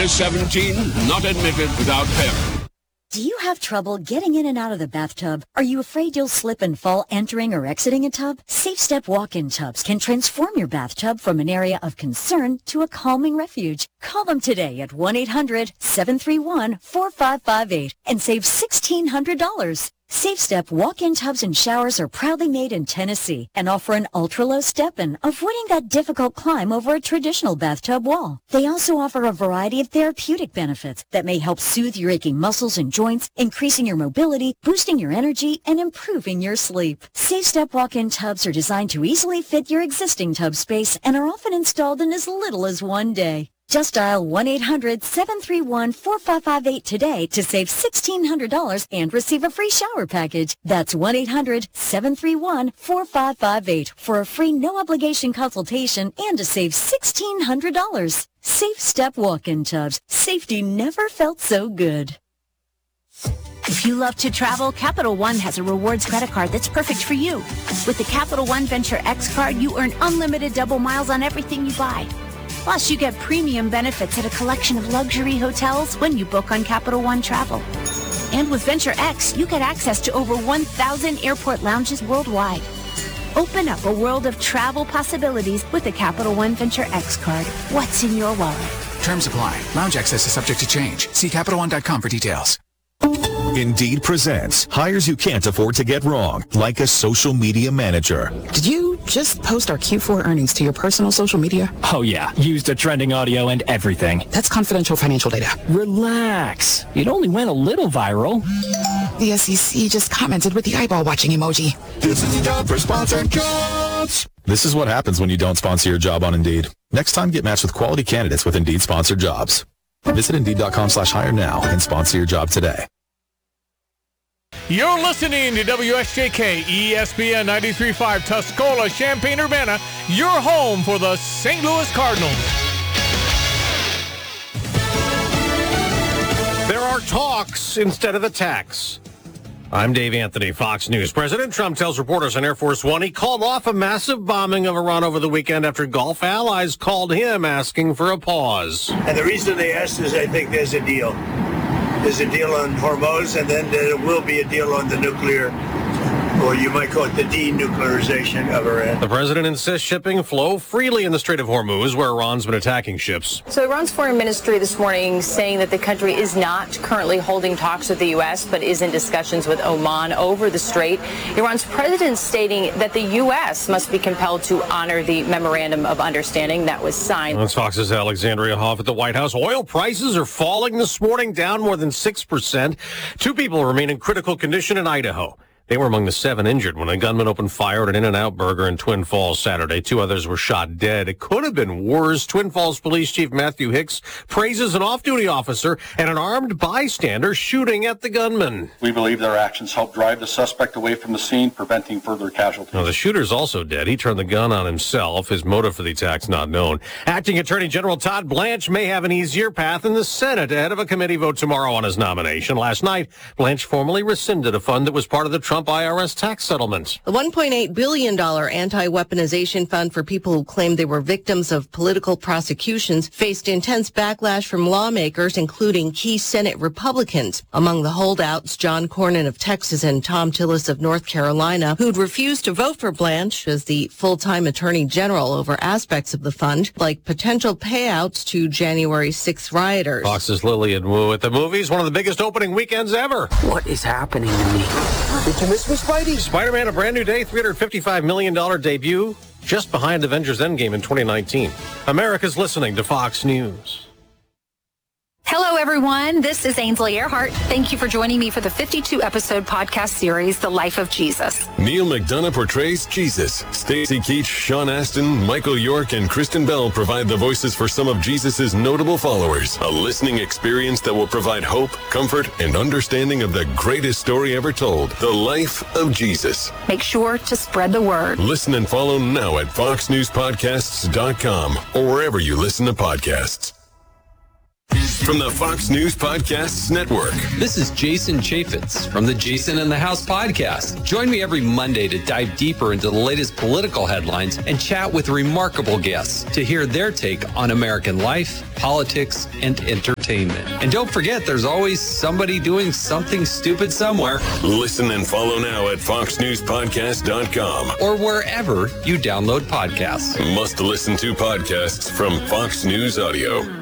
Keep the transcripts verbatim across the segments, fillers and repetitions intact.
Under seventeen, not admitted without parent. Do you have trouble getting in and out of the bathtub? Are you afraid you'll slip and fall entering or exiting a tub? Safe Step walk-in tubs can transform your bathtub from an area of concern to a calming refuge. Call them today at one eight hundred seven three one four five five eight and save one thousand six hundred dollars. Safe Step walk-in tubs and showers are proudly made in Tennessee and offer an ultra-low step-in, avoiding that difficult climb over a traditional bathtub wall. They also offer a variety of therapeutic benefits that may help soothe your aching muscles and joints, increasing your mobility, boosting your energy, and improving your sleep. Safe Step walk-in tubs are designed to easily fit your existing tub space and are often installed in as little as one day. Just dial one eight hundred seven three one four five five eight today to save one thousand six hundred dollars and receive a free shower package. That's one eight hundred seven three one four five five eight for a free no-obligation consultation and to save one thousand six hundred dollars. Safe Step walk-in tubs. Safety never felt so good. If you love to travel, Capital One has a rewards credit card that's perfect for you. With the Capital One Venture X card, you earn unlimited double miles on everything you buy. Plus, you get premium benefits at a collection of luxury hotels when you book on Capital One Travel. And with Venture X, you get access to over one thousand airport lounges worldwide. Open up a world of travel possibilities with the Capital One Venture X card. What's in your wallet? Terms apply. Lounge access is subject to change. See Capital One dot com for details. Indeed presents hires you can't afford to get wrong, like a social media manager. Did you just post our Q four earnings to your personal social media? Oh yeah, used the trending audio and everything. That's confidential financial data. Relax. It only went a little viral. The S E C just commented with the eyeball watching emoji. This is the job for sponsored jobs. This is what happens when you don't sponsor your job on Indeed. Next time, get matched with quality candidates with Indeed sponsored jobs. Visit Indeed.com slash hire now and sponsor your job today. You're listening to W S J K E S P N ninety-three point five Tuscola, Champaign-Urbana, your home for the Saint Louis Cardinals. There are talks instead of attacks. I'm Dave Anthony, Fox News. President Trump tells reporters on Air Force One he called off a massive bombing of Iran over the weekend after Gulf allies called him asking for a pause. And the reason they asked is I think there's a deal. There's a deal on Hormuz, and then there will be a deal on the nuclear, or you might call it the denuclearization of Iran. The president insists shipping flow freely in the Strait of Hormuz, where Iran's been attacking ships. So Iran's foreign ministry this morning saying that the country is not currently holding talks with the U S, but is in discussions with Oman over the strait. Iran's president stating that the U S must be compelled to honor the memorandum of understanding that was signed. That's Fox's Alexandria Hoff at the White House. Oil prices are falling this morning, down more than six percent. Two people remain in critical condition in Idaho. They were among the seven injured when a gunman opened fire at an In-N-Out Burger in Twin Falls Saturday. Two others were shot dead. It could have been worse. Twin Falls Police Chief Matthew Hicks praises an off-duty officer and an armed bystander shooting at the gunman. We believe their actions helped drive the suspect away from the scene, preventing further casualties. Now, the shooter's also dead. He turned the gun on himself. His motive for the attack's not known. Acting Attorney General Todd Blanche may have an easier path in the Senate ahead of a committee vote tomorrow on his nomination. Last night, Blanche formally rescinded a fund that was part of the Trump I R S tax settlement. The one point eight billion dollars anti-weaponization fund for people who claimed they were victims of political prosecutions faced intense backlash from lawmakers, including key Senate Republicans. Among the holdouts, John Cornyn of Texas and Tom Tillis of North Carolina, who'd refused to vote for Blanche as the full-time attorney general over aspects of the fund, like potential payouts to January sixth rioters. Fox's Lillian Wu at the movies, one of the biggest opening weekends ever. What is happening to me? Did you miss me, Spidey? Spider-Man, a brand new day, three hundred fifty-five million dollars debut, just behind Avengers Endgame in twenty nineteen. America's listening to Fox News. Hello, everyone. This is Ainsley Earhart. Thank you for joining me for the fifty-two episode podcast series, The Life of Jesus. Neil McDonough portrays Jesus. Stacey Keach, Sean Astin, Michael York, and Kristen Bell provide the voices for some of Jesus' notable followers. A listening experience that will provide hope, comfort, and understanding of the greatest story ever told, The Life of Jesus. Make sure to spread the word. Listen and follow now at fox news podcasts dot com or wherever you listen to podcasts. from the Fox News Podcasts Network. This is Jason Chaffetz from the Jason in the House podcast. Join me every Monday to dive deeper into the latest political headlines and chat with remarkable guests to hear their take on American life, politics, and entertainment. And don't forget, there's always somebody doing something stupid somewhere. Listen and follow now at fox news podcast dot com or wherever you download podcasts. Must listen to podcasts from Fox News Audio.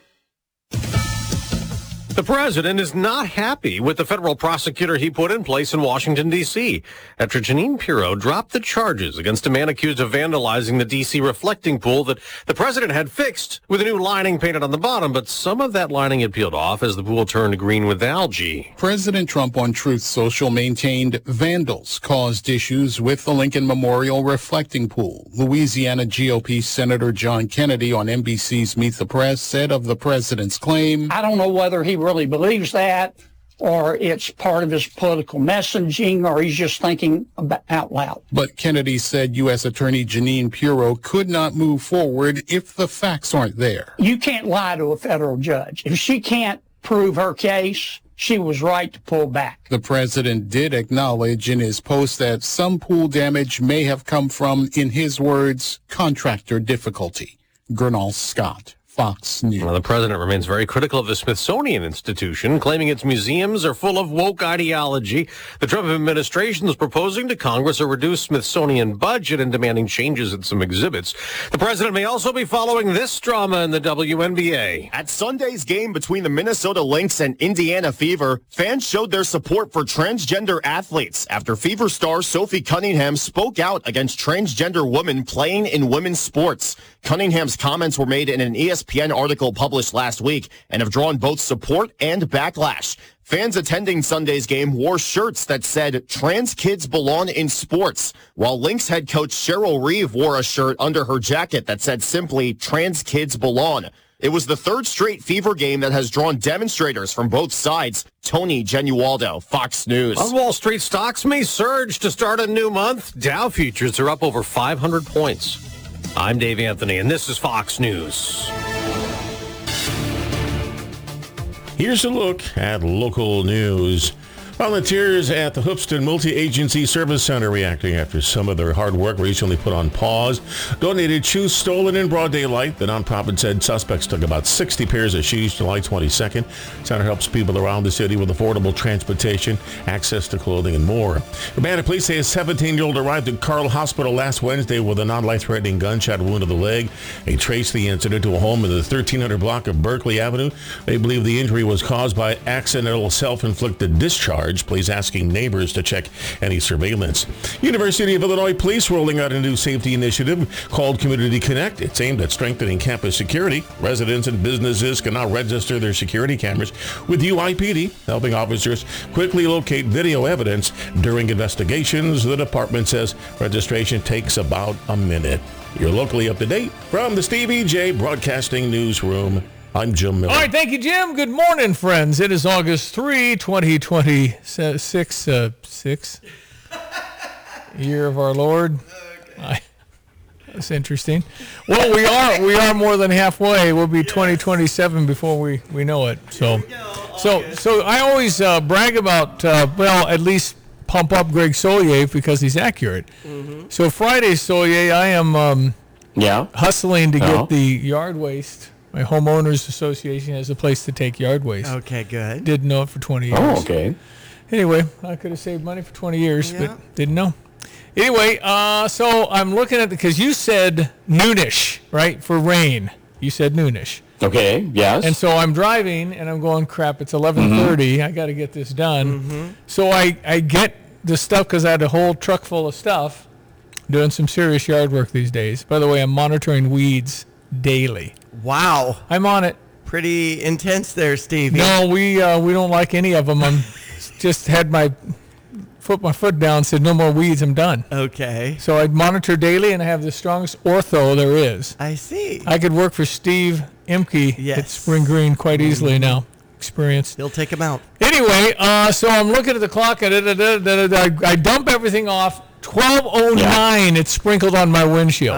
The president is not happy with the federal prosecutor he put in place in Washington, D C after Jeanine Pirro dropped the charges against a man accused of vandalizing the D C reflecting pool that the president had fixed with a new lining painted on the bottom, but some of that lining had peeled off as the pool turned green with algae. President Trump on Truth Social maintained vandals caused issues with the Lincoln Memorial reflecting pool. Louisiana G O P Senator John Kennedy on N B C's Meet the Press said of the president's claim, I don't know whether he really believes that, or it's part of his political messaging, or he's just thinking about out loud. But Kennedy said U S Attorney Jeanine Pirro could not move forward if the facts aren't there. You can't lie to a federal judge. If she can't prove her case, she was right to pull back. The president did acknowledge in his post that some pool damage may have come from, in his words, contractor difficulty. Gernal Scott, Fox News. Well, the president remains very critical of the Smithsonian Institution, claiming its museums are full of woke ideology. The Trump administration is proposing to Congress a reduced Smithsonian budget and demanding changes in some exhibits. The president may also be following this drama in the W N B A. At Sunday's game between the Minnesota Lynx and Indiana Fever, fans showed their support for transgender athletes after Fever star Sophie Cunningham spoke out against transgender women playing in women's sports. Cunningham's comments were made in an E S P N article published last week and have drawn both support and backlash. Fans attending Sunday's game wore shirts that said, "Trans kids belong in sports," while Lynx head coach Cheryl Reeve wore a shirt under her jacket that said simply, "Trans kids belong." It was the third straight Fever game that has drawn demonstrators from both sides. Tony Genualdo, Fox News. On Wall Street, stocks may surge to start a new month. Dow futures are up over five hundred points. I'm Dave Anthony, and this is Fox News. Here's a look at local news. Volunteers at the Hoopston Multi-Agency Service Center reacting after some of their hard work recently put on pause. Donated shoes stolen in broad daylight. The nonprofit said suspects took about sixty pairs of shoes July twenty-second. Center helps people around the city with affordable transportation, access to clothing, and more. Urbana police say a seventeen-year-old arrived at Carle Hospital last Wednesday with a non-life-threatening gunshot wound to the leg. They traced the incident to a home in the thirteen hundred block of Berkeley Avenue. They believe the injury was caused by accidental self-inflicted discharge. Police asking neighbors to check any surveillance. University of Illinois Police rolling out a new safety initiative called Community Connect. It's aimed at strengthening campus security. Residents and businesses can now register their security cameras with U I P D, helping officers quickly locate video evidence during investigations. The department says registration takes about a minute. You're locally up to date from the Stevie J Broadcasting Newsroom. I'm Jim Miller. All right, thank you, Jim. Good morning, friends. It is August third, twenty twenty-six, uh, six, year of our Lord. I, that's interesting. Well, we are we are more than halfway. We'll be twenty twenty-seven before we, we know it. So, so so I always uh, brag about, uh, well, at least pump up Greg Solier because he's accurate. Mm-hmm. So Friday, Solier, I am um, yeah hustling to oh. get the yard waste. My homeowners association has a place to take yard waste. Okay, good. Didn't know it for twenty years. Oh, okay. Anyway, I could have saved money for twenty years, yeah. but didn't know. Anyway, uh, so I'm looking at the, because you said noonish, right, for rain. You said noonish. Okay, yes. And so I'm driving, and I'm going, crap, it's eleven thirty. Mm-hmm. I got to get this done. Mm-hmm. So I, I get the stuff because I had a whole truck full of stuff, doing some serious yard work these days. By the way, I'm monitoring weeds daily. Wow. I'm on it. Pretty intense there, Stevie. No, we uh, we don't like any of them. I'm just had my foot my foot down, said no more weeds, I'm done. Okay. So I monitor daily, and I have the strongest ortho there is. I see. I could work for Steve Imke yes. at Spring Green quite easily mm-hmm. now. Experienced. He'll take him out. Anyway, uh, so I'm looking at the clock, and I, I dump everything off twelve oh nine, yeah. It sprinkled on my windshield.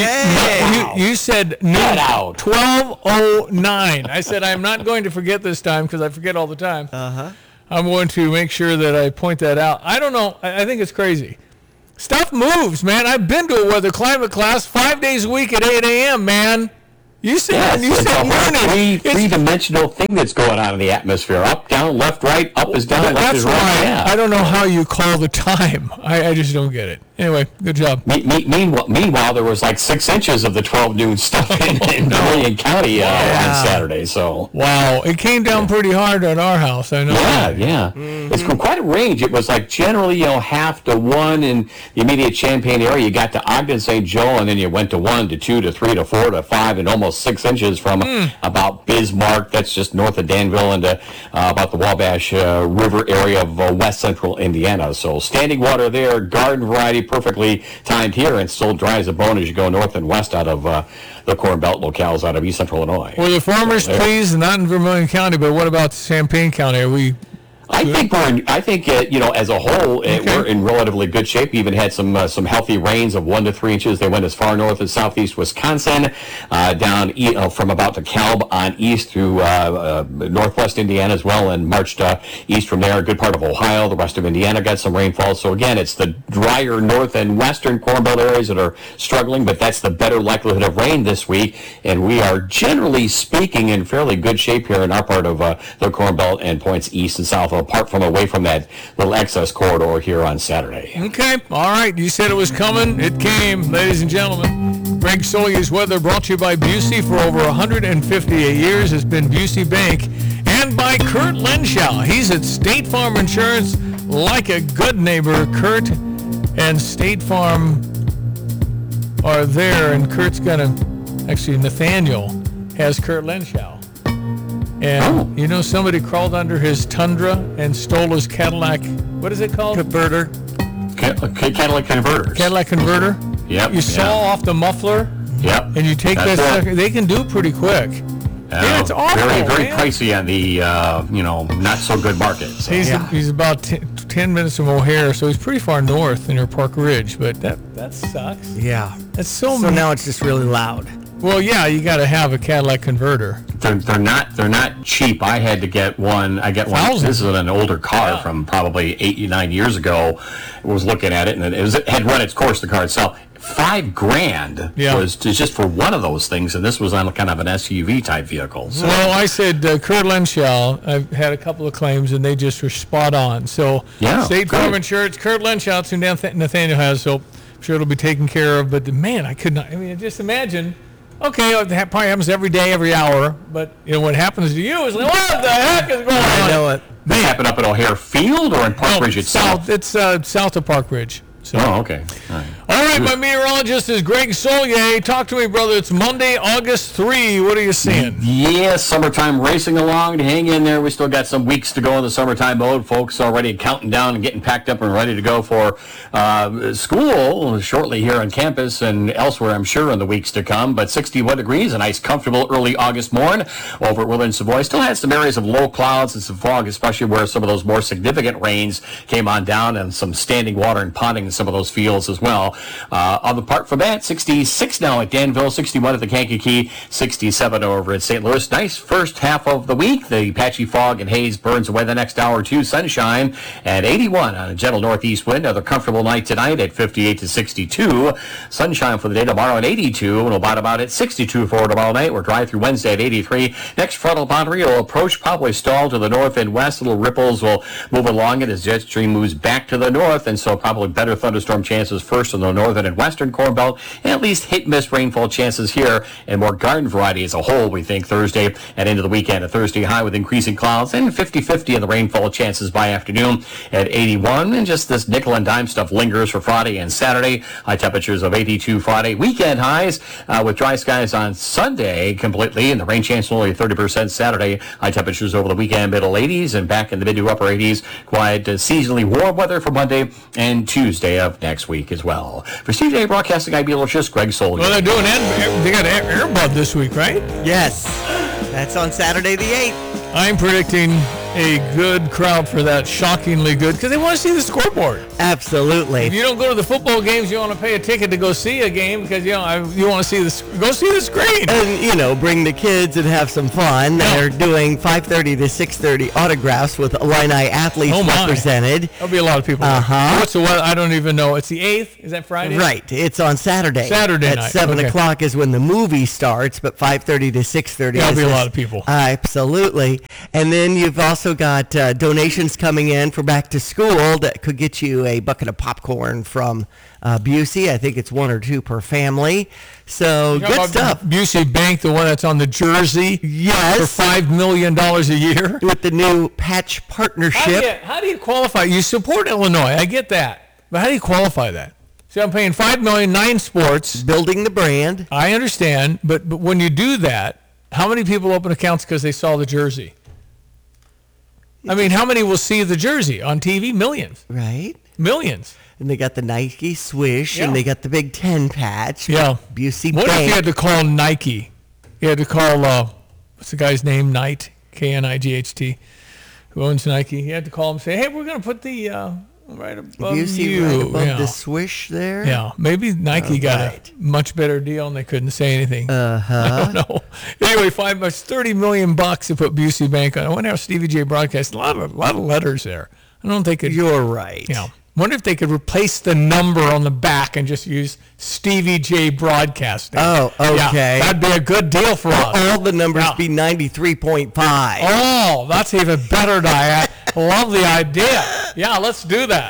Okay. You, you, you said noon, twelve oh nine. I said, I'm not going to forget this time because I forget all the time. Uh-huh. I'm going to make sure that I point that out. I don't know. I, I think it's crazy. Stuff moves, man. I've been to a weather climate class five days a week at eight a.m., man. You said, yes, you it's said a three, three-dimensional thing that's going on in the atmosphere. Up, down, left, right. Up is down, left is right. Why yeah. I don't know how you call the time. I, I just don't get it. Anyway, good job. Me, me, meanwhile, meanwhile, there was like six inches of the twelve noon stuff in, in Vermilion County uh, yeah. on Saturday. So wow, it came down yeah. pretty hard at our house. I know. Yeah, yeah. Mm-hmm. It's quite a range. It was like generally, you know, half to one in the immediate Champaign area. You got to Ogden, Saint Joe, and then you went to one, to two, to three, to four, to five, and almost six inches from mm. about Bismarck. That's just north of Danville, and to, uh, about the Wabash uh, River area of uh, west central Indiana. So standing water there, garden variety. Perfectly timed here, and still dry as a bone as you go north and west out of uh, the Corn Belt locales out of east central Illinois. Were the farmers so pleased? Not in Vermilion County, but what about Champaign County? Are we? I think we're in, I think uh, you know, as a whole, okay. uh, we're in relatively good shape. We even had some uh, some healthy rains of one to three inches. They went as far north as southeast Wisconsin, uh, down e- uh, from about DeKalb on east through uh, uh, northwest Indiana as well, and marched uh, east from there. A good part of Ohio, the rest of Indiana got some rainfall. So again, it's the drier north and western Corn Belt areas that are struggling, but that's the better likelihood of rain this week. And we are generally speaking in fairly good shape here in our part of uh, the Corn Belt and points east and south, apart from away from that little excess corridor here on Saturday. Okay. All right. You said it was coming. It came, ladies and gentlemen. Greg Solier's weather brought to you by Busey for over one hundred fifty-eight years. It's been Busey Bank. And by Kurt Lenschow. He's at State Farm Insurance, like a good neighbor. Kurt and State Farm are there, and Kurt's going to, actually, Nathaniel has Kurt Lenschow. And, oh. you know, somebody crawled under his Tundra and stole his Cadillac, what is it called? Converter. Cadillac converter. Cadillac converter? Yep. You saw yep. off the muffler? Yep. And you take That's that sucker. They can do pretty quick. Uh, yeah, it's awful, Very, very man. pricey on the, uh, you know, not so good market. So. He's, yeah. a, he's about t- ten minutes from O'Hare, so he's pretty far north near Park Ridge, but that, that sucks. Yeah. That's so So mean. now it's just really loud. Well, yeah, you got to have a Cadillac converter. They're, they're not they're not cheap. I had to get one. I get one. Thousands. This is an older car yeah. from probably eight, nine years ago. I was looking at it, and it, was, it had run its course, the car itself. Five grand yeah. was to, just for one of those things, and this was on kind of an S U V type vehicle. So. Well, I said uh, Kurt Lenschow. I've had a couple of claims, and they just were spot on. So yeah, State good. Farm Insurance, Kurt Lenschow, it's who Nathaniel has, so I'm sure it'll be taken care of. But, man, I could not. I mean, just imagine. Okay, it probably happens every day, every hour, but you know what happens to you is like, what the heck is going on? I know it. This happened up at O'Hare Field or in Park no, Ridge itself? South, it's uh, south of Park Ridge. So. Oh, okay. All right. All right, my meteorologist is Greg Solier. Talk to me, brother. It's Monday, August third. What are you seeing? Yes, summertime racing along. Hang in there. We still got some weeks to go in the summertime mode. Folks already counting down and getting packed up and ready to go for uh, school shortly here on campus and elsewhere, I'm sure, in the weeks to come. But sixty-one degrees, a nice, comfortable early August morn over at Woodland Savoy. Still has some areas of low clouds and some fog, especially where some of those more significant rains came on down and some standing water and ponding in some of those fields as well. Uh, on the part from that, sixty-six now at Danville, sixty-one at the Kankakee, sixty-seven over at Saint Louis. Nice first half of the week. The patchy fog and haze burns away the next hour or two. Sunshine at eighty-one on a gentle northeast wind. Another comfortable night tonight at fifty-eight to sixty-two. Sunshine for the day tomorrow at eighty-two. And we'll bottom out at sixty-two for tomorrow night. We're dry through Wednesday at eighty-three. Next frontal boundary will approach, probably stall to the north and west. Little ripples will move along it as jet stream moves back to the north, and so probably better thunderstorm chances first in the northern and western Corn Belt, and at least hit-miss rainfall chances here, and more garden variety as a whole, we think, Thursday and into the weekend. A Thursday high with increasing clouds and fifty-fifty in the rainfall chances by afternoon at eighty-one, and just this nickel and dime stuff lingers for Friday and Saturday. High temperatures of eighty-two Friday. Weekend highs uh, with dry skies on Sunday completely, and the rain chance only thirty percent Saturday. High temperatures over the weekend, middle eighties, and back in the mid to upper eighties. Quiet, uh, seasonally warm weather for Monday and Tuesday of next week as well. For C J Broadcasting, I B just Greg Solier. Well, they're doing Air, they got Air Bud this week, right? Yes. That's on Saturday the eighth. I'm predicting a good crowd for that, shockingly good, because they want to see the scoreboard. Absolutely. If you don't go to the football games, you want to pay a ticket to go see a game because you know you want to see the go see the screen. And you know, bring the kids and have some fun. Yeah. They're doing five thirty to six thirty autographs with Illini athletes oh represented. There'll be a lot of people. Uh huh. What's the weather? I don't even know. It's the eighth. Is that Friday? Right. It's on Saturday. Saturday at night. seven okay. o'clock is when the movie starts, but five thirty to six thirty. There'll be a lot of people. Uh, absolutely. And then you've also got uh, donations coming in for back to school that could get you a bucket of popcorn from uh, Busey. I think it's one or two per family. So you know good stuff. Busey Bank, the one that's on the jersey. Yes. For five million dollars a year. With the new patch partnership. How do, you, how do you qualify? You support Illinois. I get that. But how do you qualify that? See, I'm paying five million dollars, nine sports. Building the brand. I understand. But, but when you do that, how many people open accounts because they saw the jersey? I mean, how many will see the jersey on T V? Millions. Right. Millions. And they got the Nike swish, yeah. and they got the Big Ten patch. Yeah. Busey What Bank. if you had to call Nike? You had to call, uh, what's the guy's name? Knight, K N I G H T, who owns Nike. You had to call him and say, hey, we're going to put the uh, right above Busey you. right above yeah. the swish there? Yeah. Maybe Nike All got right. a much better deal and they couldn't say anything. Uh-huh. I don't know. Anyway, five bucks, thirty million bucks to put Busey Bank on. I wonder how Stevie J broadcast. A lot of, a lot of letters there. I don't think it. You're right. Yeah. Wonder if they could replace the number on the back and just use Stevie J Broadcasting. Oh, okay. Yeah, that'd be a good deal for us. All the numbers Yeah. be ninety-three point five. Oh, that's even better, Diane. Love the idea. Yeah, let's do that.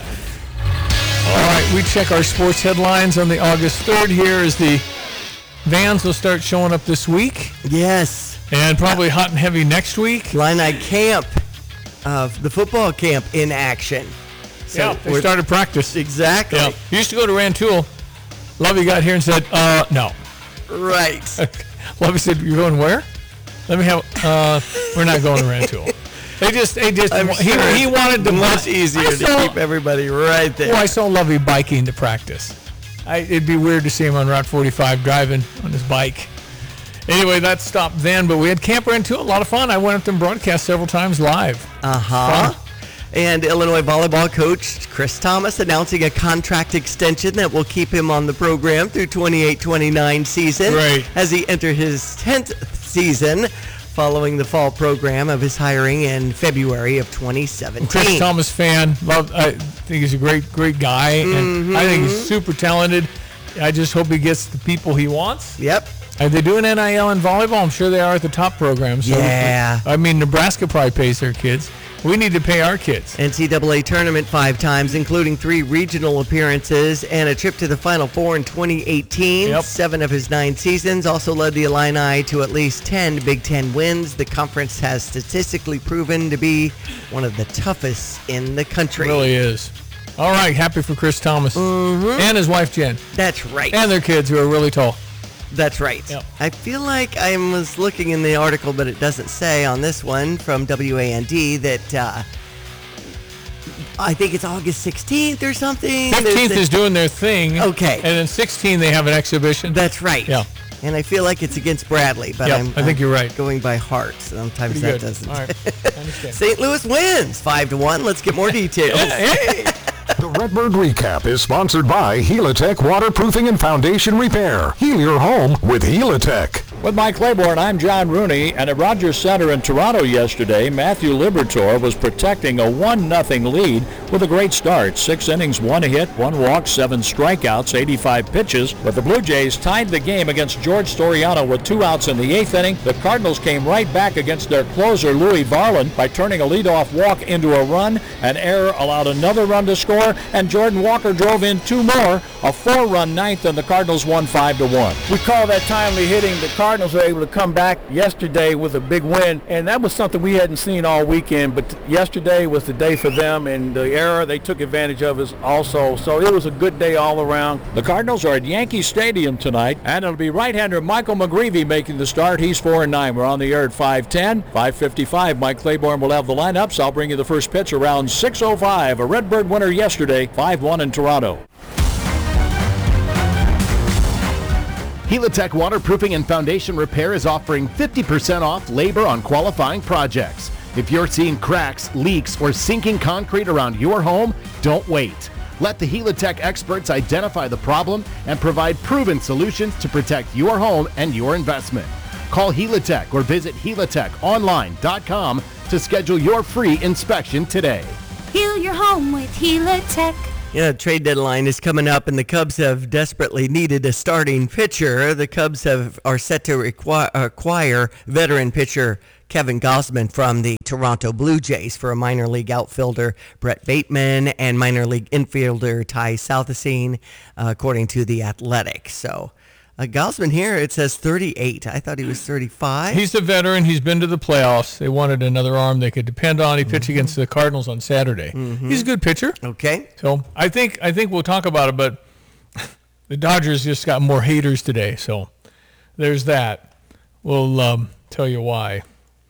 All right, we check our sports headlines on the August third here as the vans will start showing up this week. Yes. And probably hot and heavy next week. Illini camp, uh, the football camp in action. So yeah, they started practice. Exactly. Yeah. Used to go to Rantoul. Lovey got here and said, uh, no. Right. Lovey said, you're going where? Let me have, uh, we're not going to Rantoul. They just, they just, I'm he, sure he wanted to much easier to saw, keep everybody right there. Well, I saw Lovey biking to practice. I, it'd be weird to see him on Route forty-five driving on his bike. Anyway, that stopped then, but we had Camp Rantoul, a lot of fun. I went up and broadcast several times live. Uh-huh. And Illinois volleyball coach Chris Thomas announcing a contract extension that will keep him on the program through twenty-eight twenty-nine season. Right. As he enters his tenth season following the fall program of his hiring in February of twenty seventeen. Chris Thomas fan. Love, I think he's a great, great guy. And I think he's super talented. I just hope he gets the people he wants. Yep. Are they doing N I L in volleyball? I'm sure they are at the top programs. So Yeah. I mean, Nebraska probably pays their kids. We need to pay our kids. N C double A tournament five times, including three regional appearances and a trip to the Final Four in twenty eighteen. Yep. Seven of his nine seasons. Also led the Illini to at least ten Big Ten wins. The conference has statistically proven to be one of the toughest in the country. It really is. All right, happy for Chris Thomas. Mm-hmm. And his wife, Jen. That's right. And their kids who are really tall. That's right. Yep. I feel like I was looking in the article, but it doesn't say on this one from W A N D that uh, I think it's August sixteenth or something. fifteenth There's is doing their thing. Okay. And then sixteen they have an exhibition. That's right. Yeah. And I feel like it's against Bradley, but Yep, I'm, I think I'm you're right. going by heart. Sometimes Pretty that good. doesn't. All right. I understand. Saint Louis wins five to one. Let's get more details. Hey. The Redbird Recap is sponsored by Helitech Waterproofing and Foundation Repair. Heal your home with Helitech. With Mike Claiborne, I'm John Rooney, and at Rogers Center in Toronto yesterday, Matthew Liberatore was protecting a one nothing lead with a great start. Six innings, one hit, one walk, seven strikeouts, eighty-five pitches, but the Blue Jays tied the game against George Storiano with two outs in the eighth inning. The Cardinals came right back against their closer, Louis Varland, by turning a leadoff walk into a run. An error allowed another run to score, and Jordan Walker drove in two more. A four-run ninth, and the Cardinals won five to one. We call that timely hitting. The Cardinals were able to come back yesterday with a big win, and that was something we hadn't seen all weekend, but yesterday was the day for them, and the error they took advantage of is also, so it was a good day all around. The Cardinals are at Yankee Stadium tonight, and it'll be right-hander Michael McGreevy making the start. He's four and nine. We're on the air at five ten. five fifty-five, Mike Claiborne will have the lineups. I'll bring you the first pitch around six oh five. A Redbird winner yesterday, five one in Toronto. Helitech Waterproofing and Foundation Repair is offering fifty percent off labor on qualifying projects. If you're seeing cracks, leaks, or sinking concrete around your home, don't wait. Let the Helitech experts identify the problem and provide proven solutions to protect your home and your investment. Call Helitech or visit helitech online dot com to schedule your free inspection today. Heal your home with Helitech. Yeah, trade deadline is coming up, and the Cubs have desperately needed a starting pitcher. The Cubs have are set to require, acquire veteran pitcher Kevin Gausman from the Toronto Blue Jays for a minor league outfielder, Brett Bateman, and minor league infielder Ty Southesine, uh, according to The Athletic. So uh, Gausman here, it says thirty-eight. I thought he was thirty-five. He's a veteran. He's been to the playoffs. They wanted another arm they could depend on. He pitched mm-hmm. against the Cardinals on Saturday. Mm-hmm. He's a good pitcher. Okay. So I think I think we'll talk about it, but the Dodgers just got more haters today. So there's that. We'll um, tell you why.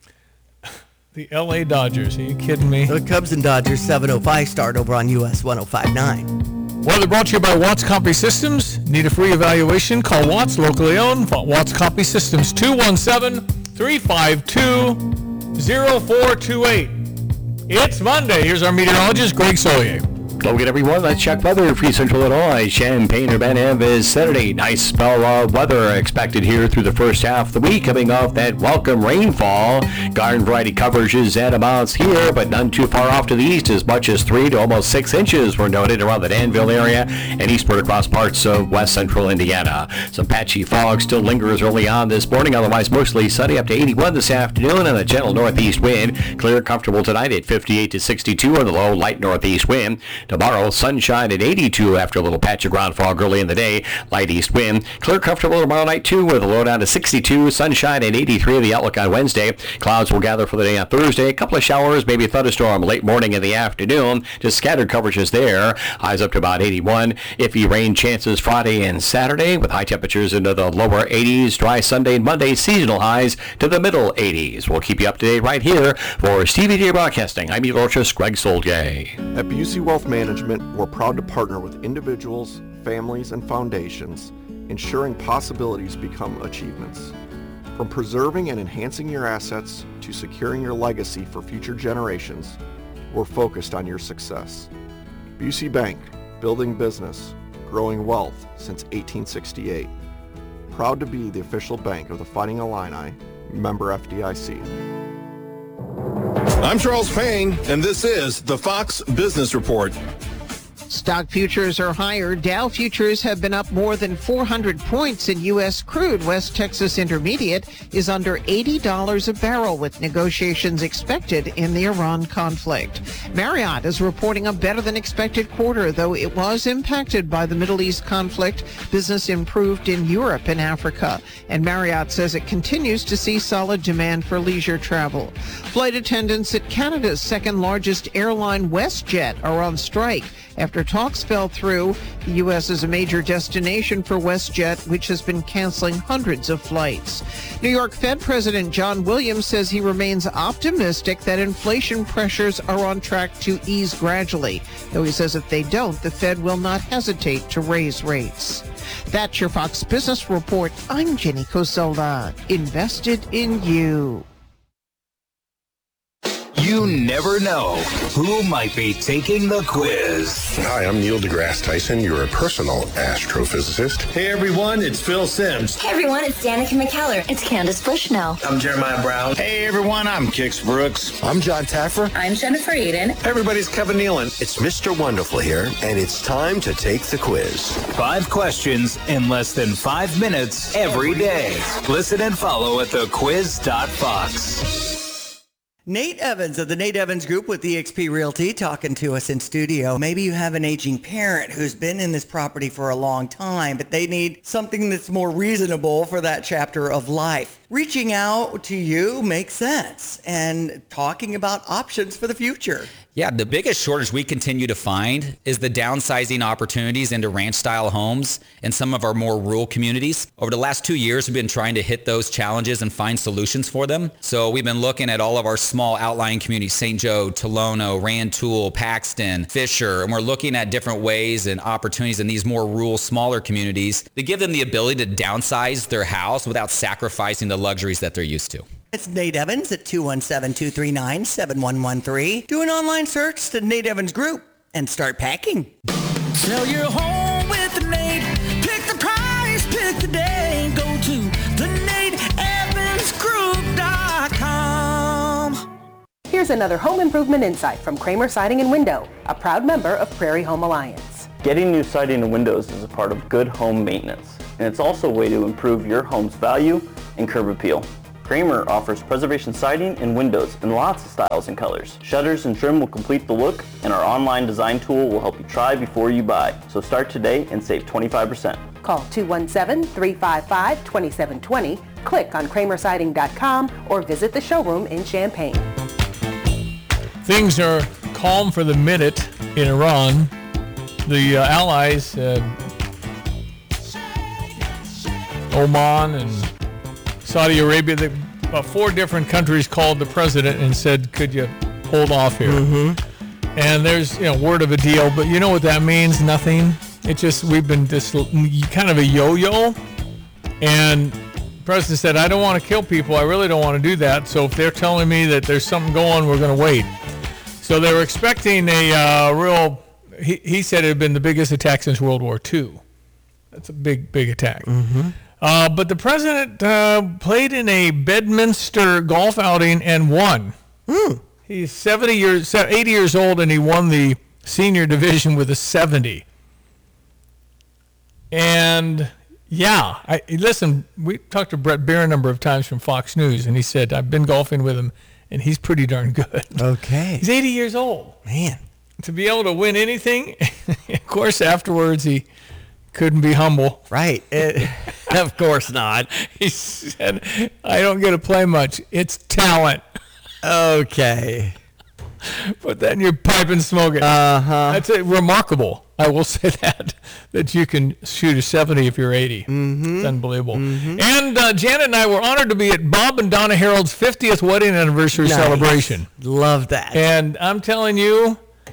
The L A Dodgers, are you kidding me? The Cubs and Dodgers seven oh five start over on U S one oh five point nine. Well, they're brought to you by Watts Copy Systems. Need a free evaluation? Call Watts, locally owned. Watts Copy Systems, two one seven, three five two, zero four two eight. It's Monday. Here's our meteorologist, Greg Solier. Hello again, everyone. Let's check weather for Central Illinois. Champaign-Urbana is Saturday. Nice spell of weather expected here through the first half of the week, coming off that welcome rainfall. Garden variety coverages and amounts here, but none too far off to the east. As much as three to almost six inches were noted around the Danville area and eastward across parts of west central Indiana. Some patchy fog still lingers early on this morning, otherwise mostly sunny, up to eighty-one this afternoon, and a gentle northeast wind. Clear, comfortable tonight at fifty-eight to sixty-two on the low, light northeast wind. Tomorrow, sunshine at eighty-two after a little patch of ground fog early in the day. Light east wind. Clear, comfortable tomorrow night, too, with a low down to sixty-two. Sunshine at eighty-three. The outlook on Wednesday. Clouds will gather for the day on Thursday. A couple of showers, maybe a thunderstorm late morning in the afternoon. Just scattered coverages there. Highs up to about eighty-one. Iffy rain chances Friday and Saturday, with high temperatures into the lower eighties. Dry Sunday and Monday. Seasonal highs to the middle eighties. We'll keep you up to date right here for Stevie J Broadcasting. I'm meteorologist Greg Soldier. At Busey Wealth Management, we're proud to partner with individuals, families, and foundations, ensuring possibilities become achievements. From preserving and enhancing your assets to securing your legacy for future generations, we're focused on your success. Busey Bank, building business, growing wealth since eighteen sixty-eight. Proud to be the official bank of the Fighting Illini, member F D I C. I'm Charles Payne, and this is the Fox Business Report. Stock futures are higher. Dow futures have been up more than four hundred points in U S crude. West Texas Intermediate is under eighty dollars a barrel with negotiations expected in the Iran conflict. Marriott is reporting a better than expected quarter, though it was impacted by the Middle East conflict. Business improved in Europe and Africa, and Marriott says it continues to see solid demand for leisure travel. Flight attendants at Canada's second largest airline, WestJet, are on strike after talks fell through. The U S is a major destination for WestJet, which has been canceling hundreds of flights. New York Fed President John Williams says he remains optimistic that inflation pressures are on track to ease gradually, though he says if they don't, the Fed will not hesitate to raise rates. That's your Fox Business Report. I'm Jenny Cosola. Invested in you. You never know who might be taking the quiz. Hi, I'm Neil deGrasse Tyson, your personal astrophysicist. Hey everyone, it's Phil Sims. Hey everyone, it's Danica McKellar. It's Candace Bushnell. I'm Jeremiah Brown. Hey everyone, I'm Kix Brooks. I'm John Taffer. I'm Jennifer Eden. Hey everybody's Kevin Nealon. It's Mister Wonderful here, and it's time to take the quiz. Five questions in less than five minutes every day. Listen and follow at the quiz dot fox. Nate Evans of the Nate Evans Group with E X P Realty talking to us in studio. Maybe you have an aging parent who's been in this property for a long time, but they need something that's more reasonable for that chapter of life. Reaching out to you makes sense, and talking about options for the future. Yeah, the biggest shortage we continue to find is the downsizing opportunities into ranch-style homes in some of our more rural communities. Over the last two years, we've been trying to hit those challenges and find solutions for them. So we've been looking at all of our small outlying communities, Saint Joe, Tolono, Rantoul, Paxton, Fisher, and we're looking at different ways and opportunities in these more rural, smaller communities to give them the ability to downsize their house without sacrificing the luxuries that they're used to. It's Nate Evans at two one seven, two three nine, seven one one three. Do an online search to Nate Evans Group and start packing. Sell your home with Nate. Pick the price, pick the day. Go to the Nate Evans Group dot com. Here's another home improvement insight from Kramer Siding and Window, a proud member of Prairie Home Alliance. Getting new siding and windows is a part of good home maintenance, and it's also a way to improve your home's value and curb appeal. Kramer offers preservation siding and windows in lots of styles and colors. Shutters and trim will complete the look, and our online design tool will help you try before you buy. So start today and save twenty-five percent. Call two one seven, three five five, two seven two zero, click on kramer siding dot com, or visit the showroom in Champaign. Things are calm for the minute in Iran. The uh, allies, uh, Oman and Saudi Arabia, they, about four different countries called the president and said, could you hold off here? Mm-hmm. And there's, you know, word of a deal, but you know what that means? Nothing. It just, we've been this kind of a yo-yo. And the president said, I don't want to kill people. I really don't want to do that. So if they're telling me that there's something going, we're going to wait. So they were expecting a uh, real, he, he said it had been the biggest attack since World War Two. That's a big, big attack. Mm-hmm. Uh, but the president uh, played in a Bedminster golf outing and won. Mm. He's seventy years, eighty years old, and he won the senior division with a seventy. And yeah, I listen. We talked to Brett Bear a number of times from Fox News, and he said I've been golfing with him, and he's pretty darn good. Okay, he's eighty years old. Man, to be able to win anything, of course, afterwards he couldn't be humble. Right. It, of course not. He said, I don't get to play much. It's talent. Okay. Put that in your pipe and smoke it. Uh-huh. That's it. Remarkable. I will say that, that you can shoot a seventy if you're eighty. Mm-hmm. It's unbelievable. Mm-hmm. And uh, Janet and I were honored to be at Bob and Donna Harold's fiftieth wedding anniversary Nice. celebration. Love that. And I'm telling you,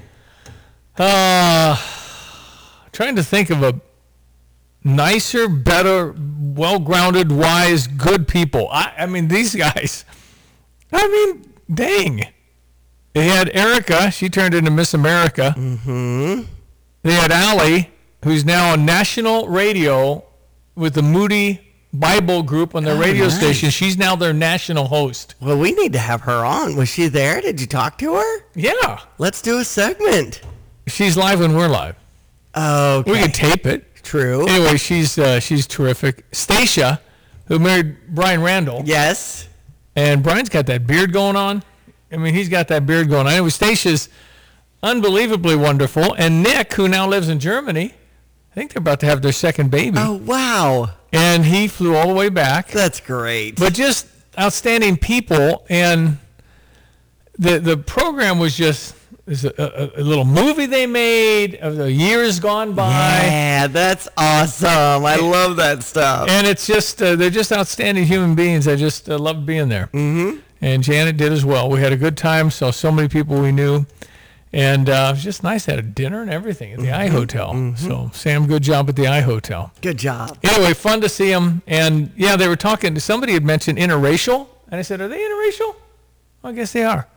uh, trying to think of a nicer, better, well-grounded, wise, good people. I, I mean, these guys, I mean, dang. They had Erica. She turned into Miss America. Mm-hmm. They had Allie, who's now on national radio with the Moody Bible Group on their Oh, radio nice. station. She's now their national host. Well, we need to have her on. Was she there? Did you talk to her? Yeah. Let's do a segment. She's live when we're live. Okay. We can tape it. True. Anyway, she's uh, she's terrific. Stacia, who married Brian Randall. Yes. And Brian's got that beard going on. I mean, he's got that beard going on. Anyway, Stacia's unbelievably wonderful. And Nick, who now lives in Germany, I think they're about to have their second baby. Oh, wow. And he flew all the way back. That's great. But just outstanding people. And the the program was just... There's a, a, a little movie they made of the years gone by. Yeah, that's awesome. I love that stuff. And it's just, uh, they're just outstanding human beings. I just uh, loved being there. Mm-hmm. And Janet did as well. We had a good time, saw so many people we knew. And uh, it was just nice. Had a dinner and everything at the mm-hmm. I Hotel. Mm-hmm. So, Sam, good job at the I Hotel. Good job. Anyway, fun to see them. And, yeah, they were talking, somebody had mentioned interracial. And I said, are they interracial? Well, I guess they are.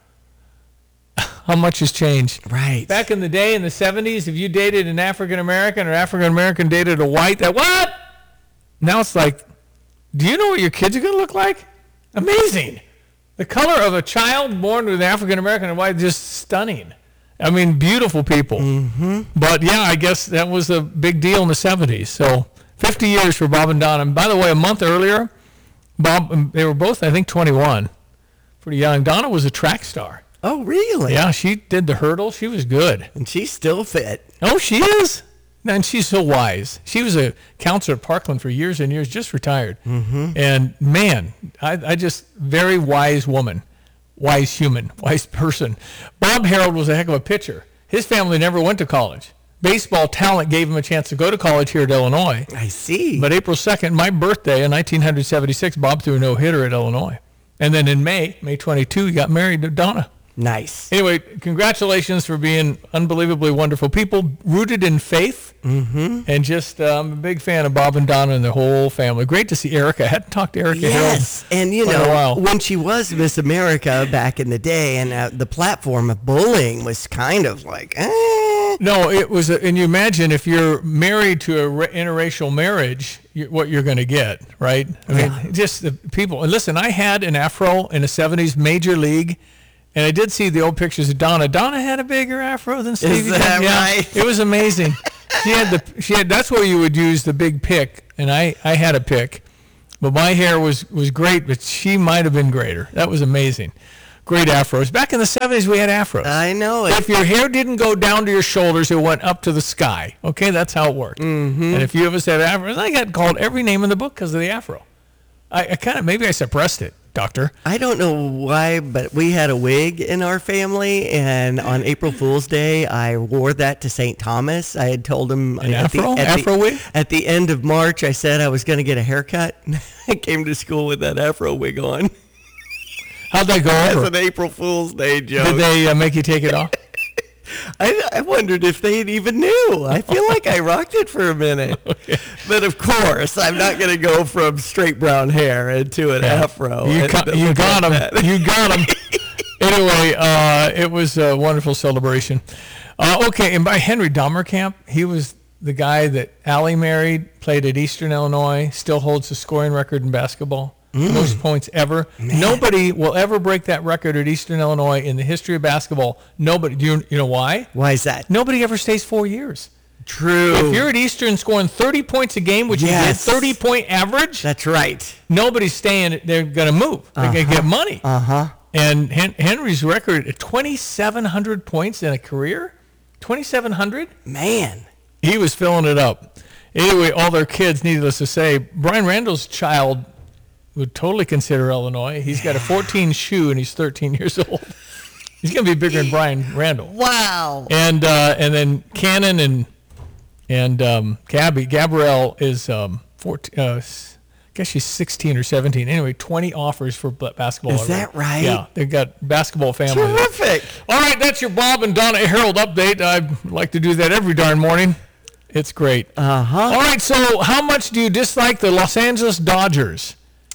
How much has changed? Right. Back in the day, in the seventies, if you dated an African-American or African-American dated a white, that what? Now it's like, do you know what your kids are going to look like? Amazing. The color of a child born with an African-American and white is just stunning. I mean, beautiful people. Mm-hmm. But, yeah, I guess that was a big deal in the seventies. So fifty years for Bob and Donna. And by the way, a month earlier, Bob, they were both, I think, twenty-one. Pretty young. Donna was a track star. Oh, really? Yeah, she did the hurdle. She was good. And she's still fit. Oh, she is? And she's so wise. She was a counselor at Parkland for years and years, just retired. Mm-hmm. And, man, I, I just, very wise woman, wise human, wise person. Bob Harold was a heck of a pitcher. His family never went to college. Baseball talent gave him a chance to go to college here at Illinois. I see. But April second, my birthday in nineteen seventy-six, Bob threw a no-hitter at Illinois. And then in May, May twenty-second, he got married to Donna. Nice. Anyway, congratulations for being unbelievably wonderful people, rooted in faith Mm-hmm. And just, uh, I'm a big fan of Bob and Donna and the whole family. Great to see Erica. I hadn't talked to Erica Yes, Harold and you in a know, while. when she was Miss America back in the day, and uh, the platform of bullying was kind of like, eh. No, it was, a, and you imagine if you're married to a re- interracial marriage, you, what you're going to get, right? I mean, Yeah. just the people. And listen, I had an afro in the seventies Major League, and I did see the old pictures of Donna. Donna had a bigger afro than Stevie. that yeah, right? It was amazing. She had the, she had, that's where you would use the big pick, and I, I had a pick, but my hair was, was great, but she might have been greater. That was amazing. Great afros. Back in the seventies, we had afros. I know it. If your hair didn't go down to your shoulders, it went up to the sky. Okay, that's how it worked. Mm-hmm. And if you ever said afros, I got called every name in the book because of the afro. I, I kind of, maybe I suppressed it, doctor. I don't know why, but we had a wig in our family, and on April Fool's Day, I wore that to Saint Thomas. I had told him An at afro? the, at Afro the, wig? At the end of March, I said I was going to get a haircut. I came to school with that afro wig on. How'd that go As over? an April Fool's Day joke. Did they uh, make you take it off? I, I wondered if they even knew. I feel like I rocked it for a minute. Okay. But of course, I'm not going to go from straight brown hair into an Yeah. afro. You, and got, look you got like him. that. You got him. Anyway, uh, it was a wonderful celebration. Uh, okay, and by Henry Dahmerkamp, he was the guy that Allie married, played at Eastern Illinois, still holds the scoring record in basketball. Mm. Most points ever. Man. Nobody will ever break that record at Eastern Illinois in the history of basketball. Nobody. Do you, you know why? Why is that? Nobody ever stays four years. True. If you're at Eastern scoring thirty points a game, which Yes. is a thirty-point average, That's right. nobody's staying. They're going to move. They're going to get money. Uh-huh. And Hen- Henry's record at twenty-seven hundred points in a career, twenty-seven hundred? Man. He was filling it up. Anyway, all their kids, needless to say, Brian Randall's child would totally consider Illinois. He's got a fourteen shoe and he's thirteen years old. He's going to be bigger than Brian Randall. Wow. And uh, and then Cannon and and um, Gabby Gabrielle is um, fourteen. Uh, I guess she's sixteen or seventeen. Anyway, twenty offers for b- basketball. Is already. that right? Yeah, they've got basketball family. Terrific. All right, that's your Bob and Donna Harold update. I like to do that every darn morning. It's great. Uh-huh. All right, so how much do you dislike the Los Angeles Dodgers?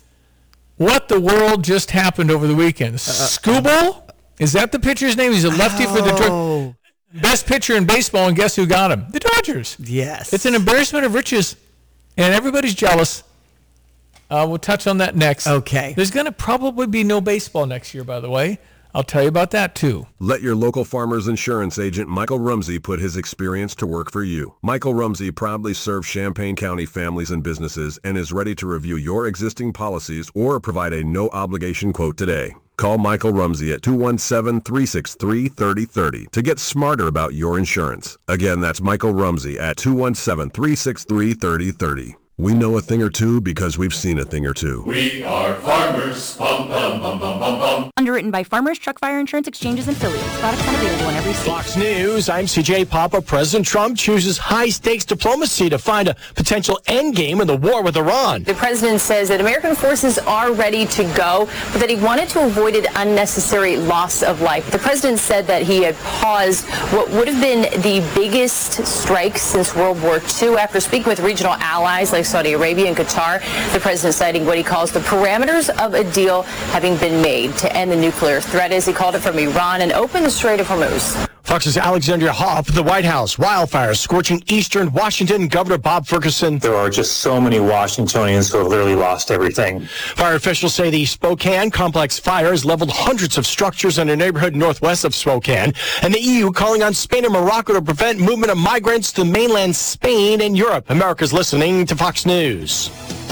What the world just happened over the weekend? Skubal? Is that the pitcher's name? He's a lefty for the Oh. Dro- best pitcher in baseball, and guess who got him? The Dodgers. Yes. It's an embarrassment of riches, and everybody's jealous. Uh, we'll touch on that next. Okay. There's going to probably be no baseball next year, by the way. I'll tell you about that, too. Let your local Farmers Insurance agent Michael Rumsey put his experience to work for you. Michael Rumsey proudly serves Champaign County families and businesses and is ready to review your existing policies or provide a no-obligation quote today. Call Michael Rumsey at two one seven, three six three, three zero three zero to get smarter about your insurance. Again, that's Michael Rumsey at two one seven, three six three, three zero three zero. We know a thing or two because we've seen a thing or two. We are farmers. Bum, bum, bum, bum, bum, bum. Underwritten by Farmers Truck Fire Insurance Exchanges and Affiliates. Products not available in every state. Fox News, I'm C J Papa. President Trump chooses high-stakes diplomacy to find a potential endgame in the war with Iran. The president says that American forces are ready to go, but that he wanted to avoid an unnecessary loss of life. The president said that he had paused what would have been the biggest strike since World War Two after speaking with regional allies like Saudi Arabia and Qatar. The president citing what he calls the parameters of a deal having been made to end the nuclear threat, as he called it, from Iran and open the Strait of Hormuz. Fox's Alexandria Hoff, the White House, wildfires scorching eastern Washington. Governor Bob Ferguson. There are just so many Washingtonians who have literally lost everything. Fire officials say the Spokane complex fire has leveled hundreds of structures in a neighborhood northwest of Spokane. And the E U calling on Spain and Morocco to prevent movement of migrants to mainland Spain and Europe. America's listening to Fox News.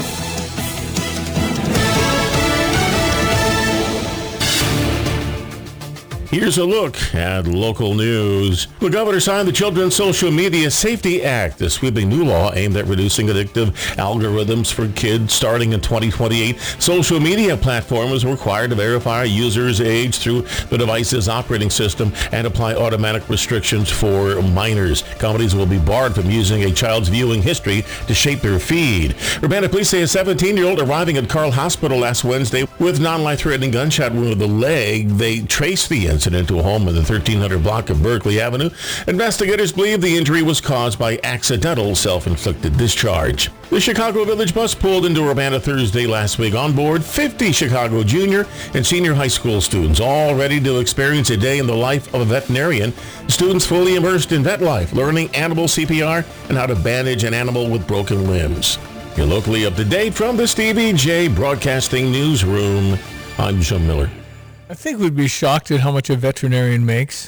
Here's a look at local news. The governor signed the Children's Social Media Safety Act, a sweeping new law aimed at reducing addictive algorithms for kids. Starting in twenty twenty-eight, social media platforms are required to verify a user's age through the device's operating system and apply automatic restrictions for minors. Companies will be barred from using a child's viewing history to shape their feed. Urbana police say a seventeen-year-old arriving at Carl Hospital last Wednesday with non-life-threatening gunshot wound to the leg. They traced the incident incident to a home in the thirteen hundred block of Berkeley Avenue. Investigators believe the injury was caused by accidental self-inflicted discharge. The Chicago Village bus pulled into Urbana Thursday last week. On board fifty Chicago junior and senior high school students, all ready to experience a day in the life of a veterinarian. Students fully immersed in vet life, learning animal C P R and how to bandage an animal with broken limbs. You're locally up to date from the Stevie J Broadcasting Newsroom. I'm Jim Miller. I think we'd be shocked at how much a veterinarian makes.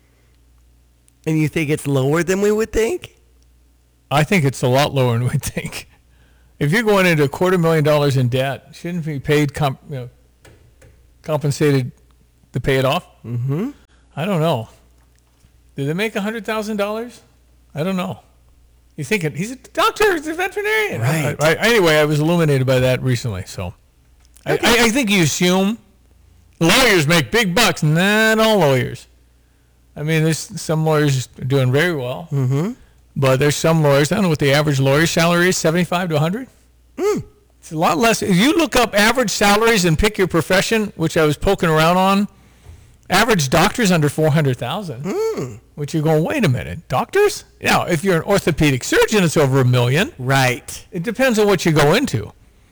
And you think it's lower than we would think? I think it's a lot lower than we think. If you're going into a quarter million dollars in debt, shouldn't be paid comp, you know, compensated to pay it off? Mm-hmm. I don't know. Did they make one hundred thousand dollars? I don't know. You think it, he's a doctor, he's a veterinarian. Right. I, I, anyway, I was illuminated by that recently. So okay. I, I, I think you assume lawyers make big bucks. Not all lawyers. I mean, there's some lawyers doing very well. Mm-hmm. But there's some lawyers, I don't know what the average lawyer salary is, seventy-five to one hundred? Mm. It's a lot less. If you look up average salaries and pick your profession, which I was poking around on, average doctor's under four hundred thousand dollars. Mm. Which you're going, wait a minute, doctors? Now, if you're an orthopedic surgeon, it's over a million. Right. It depends on what you go into.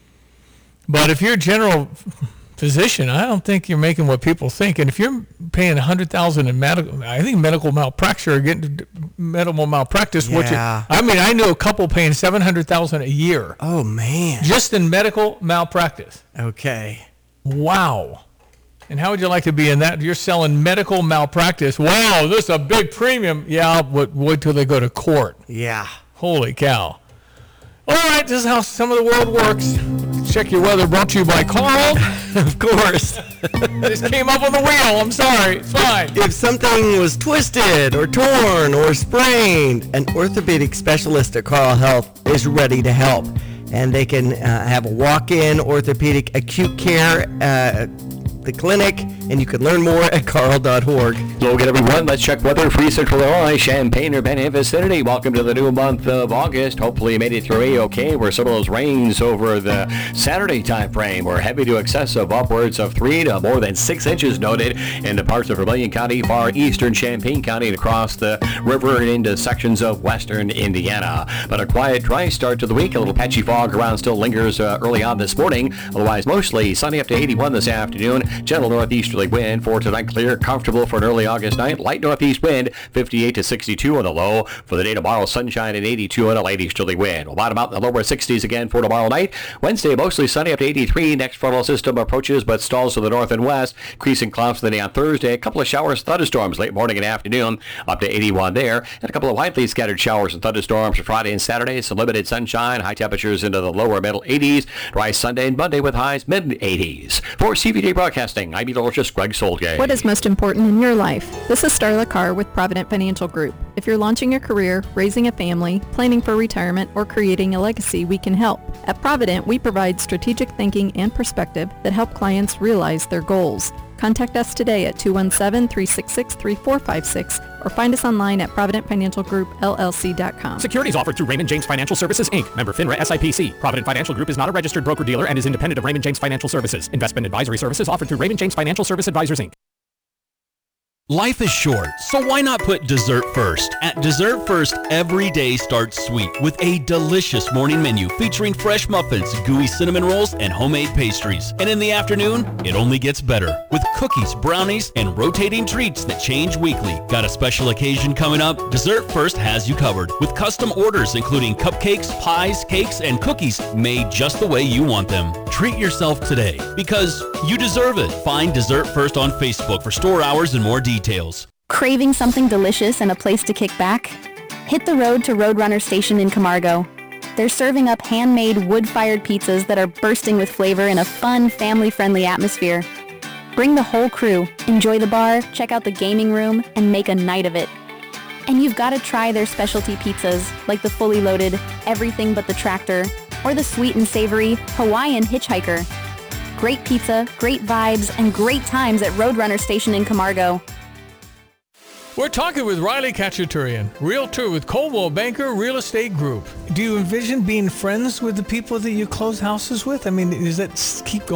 But if you're a general physician, I don't think you're making what people think. And if you're paying one hundred thousand dollars in medical, I think medical malpractice or getting to medical malpractice. Yeah. What you, I mean, I knew a couple paying seven hundred thousand dollars a year. Oh, man. Just in medical malpractice. Okay. Wow. And how would you like to be in that? You're selling medical malpractice. Wow, this is a big premium. Yeah, but wait till they go to court. Yeah. Holy cow. All right, this is how some of the world works. Check your weather, brought to you by Carl. Of course. This came up on the wheel. I'm sorry. It's fine. If something was twisted or torn or sprained, an orthopedic specialist at Carl Health is ready to help. And they can uh, have a walk-in orthopedic acute care uh, the clinic, and you can learn more at carl dot org. Hello again, everyone. Let's check weather for Central Illinois, Champaign, Urbana, and vicinity. Welcome to the new month of August. Hopefully you made it through A-OK, where some of those rains over the Saturday time frame were heavy to excessive, upwards of three to more than six inches noted in the parts of Vermilion County, far eastern Champaign County, and across the river and into sections of western Indiana. But a quiet, dry start to the week. A little patchy fog around still lingers uh, early on this morning. Otherwise, mostly sunny up to eighty-one this afternoon. Gentle northeasterly wind for tonight, clear, comfortable for an early August night. Light northeast wind, fifty-eight to sixty-two on the low. For the day tomorrow, sunshine and eighty-two on a light easterly wind. We'll bottom out in the lower sixties again for tomorrow night. Wednesday, mostly sunny up to eighty-three. Next frontal system approaches but stalls to the north and west. Increasing clouds for the day on Thursday. A couple of showers, thunderstorms late morning and afternoon, up to eighty-one there. And a couple of widely scattered showers and thunderstorms for Friday and Saturday. Some limited sunshine, high temperatures into the lower middle eighties. Dry Sunday and Monday with highs mid eighties. For C V J Broadcasting, I'm meteorologist Greg Solgay. What is most important in your life? This is Starla Carr with Provident Financial Group. If you're launching your career, raising a family, planning for retirement, or creating a legacy, we can help. At Provident, we provide strategic thinking and perspective that help clients realize their goals. Contact us today at two one seven, three six six, three four five six or find us online at provident financial group L L C dot com. Securities offered through Raymond James Financial Services, Incorporated. Member FINRA S I P C. Provident Financial Group is not a registered broker-dealer and is independent of Raymond James Financial Services. Investment advisory services offered through Raymond James Financial Service Advisors, Incorporated. Life is short, so why not put dessert first? At Dessert First, every day starts sweet with a delicious morning menu featuring fresh muffins, gooey cinnamon rolls, and homemade pastries. And in the afternoon, it only gets better with cookies, brownies, and rotating treats that change weekly. Got a special occasion coming up? Dessert First has you covered with custom orders including cupcakes, pies, cakes, and cookies made just the way you want them. Treat yourself today because you deserve it. Find Dessert First on Facebook for store hours and more details. Details. Craving something delicious and a place to kick back? Hit the road to Roadrunner Station in Camargo. They're serving up handmade wood-fired pizzas that are bursting with flavor in a fun, family-friendly atmosphere. Bring the whole crew, enjoy the bar, check out the gaming room, and make a night of it. And you've got to try their specialty pizzas, like the fully loaded Everything But the Tractor, or the sweet and savory Hawaiian Hitchhiker. Great pizza, great vibes, and great times at Roadrunner Station in Camargo. We're talking with Riley Kachaturian, realtor with Coldwell Banker Real Estate Group. Do you envision being friends with the people that you close houses with? I mean, does that keep going?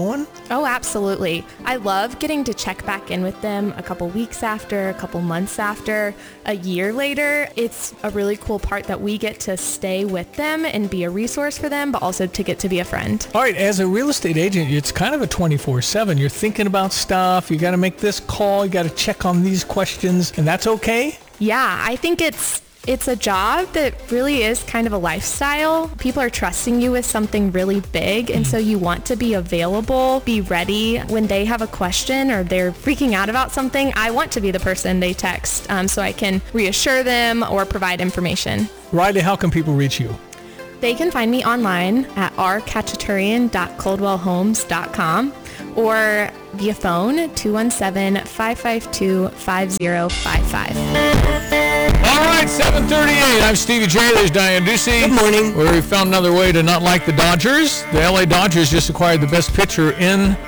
Oh, absolutely. I love getting to check back in with them a couple weeks after, a couple months after, a year later. It's a really cool part that we get to stay with them and be a resource for them, but also to get to be a friend. All right, as a real estate agent, it's kind of a twenty-four seven. You're thinking about stuff. You got to make this call. You got to check on these questions, and that's okay? Yeah, I think it's It's a job that really is kind of a lifestyle. People are trusting you with something really big, and so you want to be available, be ready when they have a question or they're freaking out about something. I want to be the person they text um, so I can reassure them or provide information. Riley, how can people reach you? They can find me online at r kachaturian dot coldwell homes dot com or via phone two one seven, five five two, five zero five five. All right, seven thirty-eight. I'm Stevie J. There's Diane Ducey. Good morning. Where we found another way to not like the Dodgers. The L A Dodgers just acquired the best pitcher in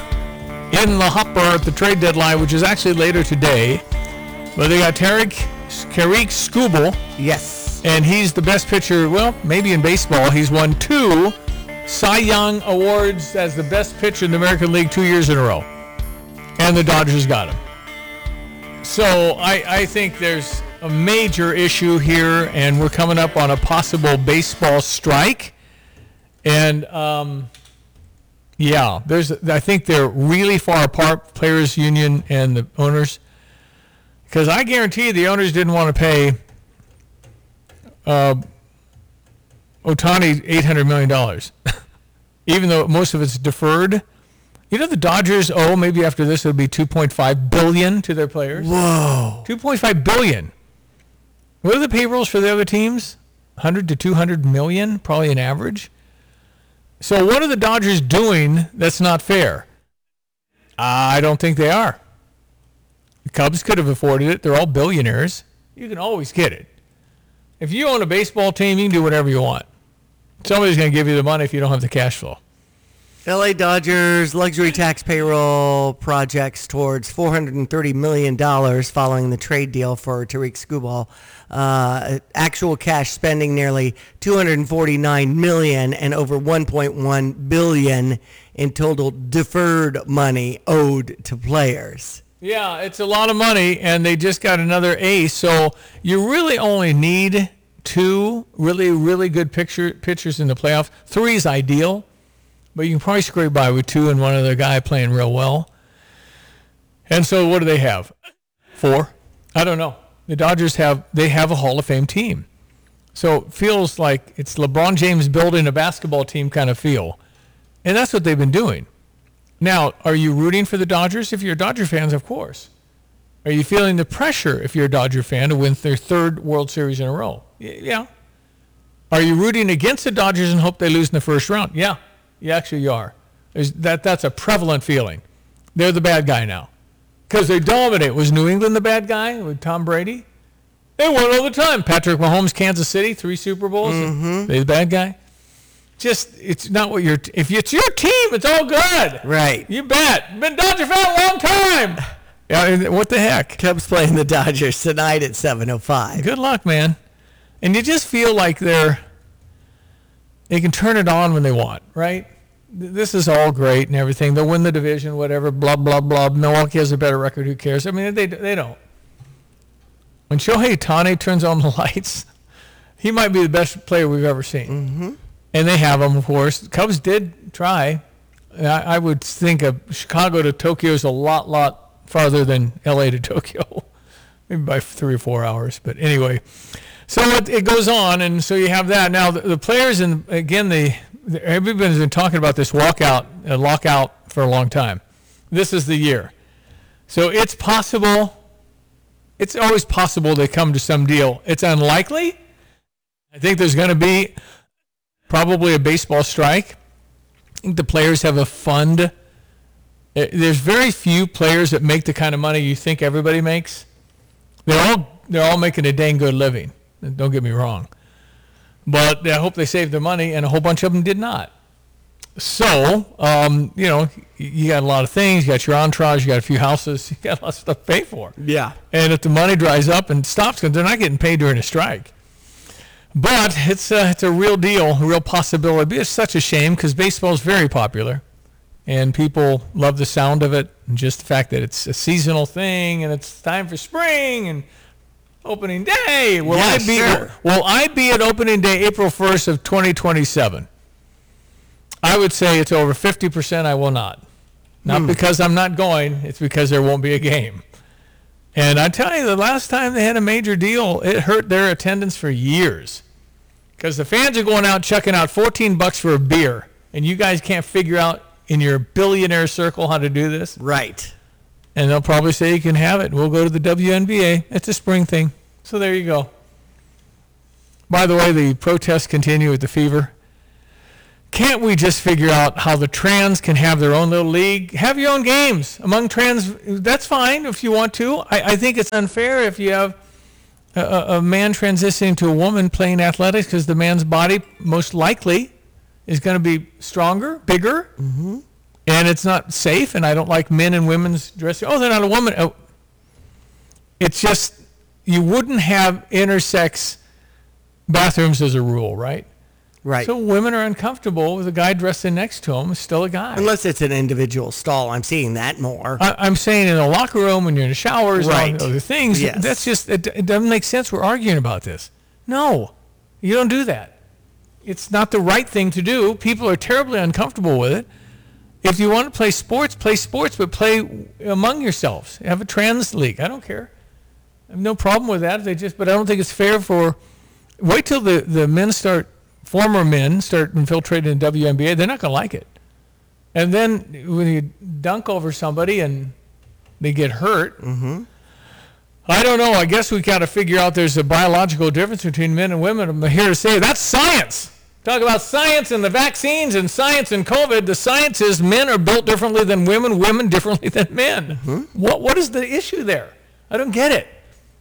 in the hopper at the trade deadline, which is actually later today. But they got Tarik Tarik Skubal. Yes. And he's the best pitcher, well, maybe in baseball. He's won two Cy Young Awards as the best pitcher in the American League two years in a row. And the Dodgers got him. So I, I think there's a major issue here, and we're coming up on a possible baseball strike. And, um, yeah, there's. I think they're really far apart, players' union and the owners. Because I guarantee you the owners didn't want to pay uh, Ohtani eight hundred million dollars, even though most of it's deferred. You know the Dodgers owe, maybe after this it'll be two point five billion dollars to their players. Whoa. two point five billion dollars. What are the payrolls for the other teams? one hundred to two hundred million, probably an average. So what are the Dodgers doing that's not fair? I don't think they are. The Cubs could have afforded it. They're all billionaires. You can always get it. If you own a baseball team, you can do whatever you want. Somebody's going to give you the money if you don't have the cash flow. L A Dodgers luxury tax payroll projects towards four hundred thirty million dollars following the trade deal for Tarik Skubal. Uh, actual cash spending nearly two hundred forty-nine million dollars and over one point one billion dollars in total deferred money owed to players. Yeah, it's a lot of money, and they just got another ace. So you really only need two really, really good picture, pitchers in the playoffs. Three is ideal, but you can probably scrape by with two and one other guy playing real well. And so what do they have? Four? I don't know. The Dodgers have, they have a Hall of Fame team. So it feels like it's LeBron James building a basketball team kind of feel. And that's what they've been doing. Now, are you rooting for the Dodgers? If you're Dodger fans, of course. Are you feeling the pressure, if you're a Dodger fan, to win their third World Series in a row? Yeah. Are you rooting against the Dodgers and hope they lose in the first round? Yeah. Yeah, actually you are. There's, that, that's a prevalent feeling. They're the bad guy now. Because they dominate. Was New England the bad guy with Tom Brady? They won all the time. Patrick Mahomes, Kansas City, three Super Bowls. Mm-hmm. They the bad guy? Just, it's not what your, if it's your team, it's all good. Right. You bet. Been Dodger fan a long time. Yeah, what the heck? Cubs playing the Dodgers tonight at seven oh five. Good luck, man. And you just feel like they're, they can turn it on when they want, right? This is all great and everything. They'll win the division, whatever, blah, blah, blah. Milwaukee has a better record. Who cares? I mean, they they don't. When Shohei Ohtani turns on the lights, he might be the best player we've ever seen. Mm-hmm. And they have him, of course. The Cubs did try. I, I would think of Chicago to Tokyo is a lot, lot farther than L A to Tokyo, maybe by three or four hours. But anyway, so it, it goes on, and so you have that. Now, the, the players, and again, the, the everybody's been talking about this walkout, uh, lockout for a long time. This is the year. So it's possible. It's always possible they come to some deal. It's unlikely. I think there's going to be probably a baseball strike. I think the players have a fund. There's very few players that make the kind of money you think everybody makes. They're all they're all making a dang good living. Don't get me wrong. But I hope they saved their money, and a whole bunch of them did not. So, um, you know, you got a lot of things. You got your entourage. You got a few houses. You got a lot of stuff to pay for. Yeah. And if the money dries up and stops, because they're not getting paid during a strike. But it's a, it's a real deal, a real possibility. It's such a shame because baseball is very popular. and people love the sound of it, and just the fact that it's a seasonal thing, and it's time for spring and opening day. Will Yeah, I be? sure. Will I be at opening day April first of twenty twenty-seven? I would say it's over fifty percent. I will not. Not Hmm. because I'm not going. It's because there won't be a game. And I tell you, the last time they had a major deal, it hurt their attendance for years. Because the fans are going out checking out fourteen bucks for a beer, and you guys can't figure out in your billionaire circle how to do this. Right. And they'll probably say you can have it. We'll go to the W N B A. It's a spring thing. So there you go. By the way, the protests continue with the fever. Can't we just figure out how the trans can have their own little league? Have your own games among trans. That's fine if you want to. I, I think it's unfair if you have a, a man transitioning to a woman playing athletics, because the man's body most likely is going to be stronger, bigger, Mm-hmm. and it's not safe. And I don't like men and women's dressing. Oh, they're not a woman. Oh. It's just, you wouldn't have intersex bathrooms as a rule, right? Right. So women are uncomfortable with a guy dressing next to them is still a guy. Unless it's an individual stall. I'm seeing that more. I, I'm saying in a locker room when you're in the showers Right. and all the other things. Yes. That's just, it, it doesn't make sense. We're arguing about this. No, you don't do that. It's not the right thing to do. People are terribly uncomfortable with it. If you want to play sports, play sports, but play among yourselves. Have a trans league. I don't care. I have no problem with that. They just, but I don't think it's fair for, wait till the, the men start, former men start infiltrating the W N B A. They're not going to like it. And then when you dunk over somebody and they get hurt, Mm-hmm. I don't know. I guess we got to figure out there's a biological difference between men and women. I'm here to say that's science. Talk about science and the vaccines and science and COVID. The science is men are built differently than women, women differently than men. Mm-hmm. What What is the issue there? I don't get it.